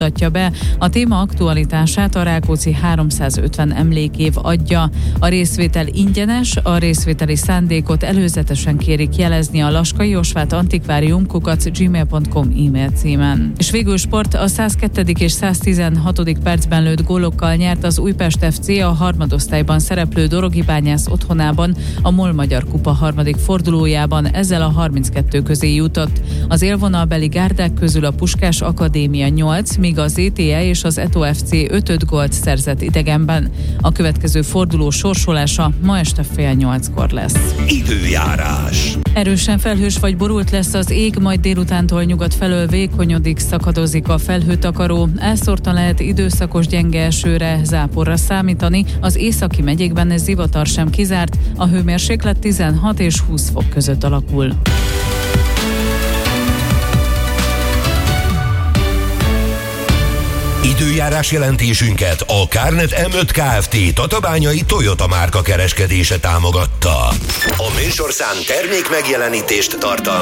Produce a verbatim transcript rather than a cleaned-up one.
mutatja be. A téma aktualitását a Rákóczi háromszázötven emlékév adja. A részvétel ingyenes, a részvételi szándékot előzetesen kérik jelezni a Laskai Osvát Antikvárium kukac gmail pont com e-mail címen. És végül sport, a százkettő és száztizenhat percben lőtt gólokkal nyert az Újpest ef cé a harmadosztályban szereplő Dorogibányász otthonában a MOL Magyar Kupa harmadik fordulójában, ezzel a harminckettő közé jutott. Az élvonalbeli gárdák közül a Puskás Akadémia nyolc, míg az zé té e és az Eto ef cé öt gólt szerzett idegenben. A következő forduló sorsolása ma este fél nyolckor lesz. Időjárás. Erősen felhős vagy borult lesz az ég, majd délutántól nyugat felől vékonyodik, szakadozik a felhőtakaró. Elszórtan lehet időszakos gyenge esőre, záporra számítani, az északi megyékben ez zivatar sem kizárt, a hőmérséklet tizenhat és húsz fok között alakul. Időjárás jelentésünket a Kárnet em öt Kft. Tatabányai Toyota márka kereskedése támogatta. A műsorszám termék megjelenítést tartalmaz.